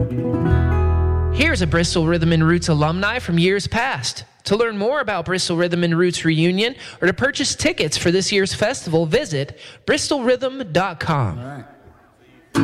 Here's a Bristol Rhythm and Roots alumni from years past. To learn more about Bristol Rhythm and Roots reunion or to purchase tickets for this year's festival, visit bristolrhythm.com. All right.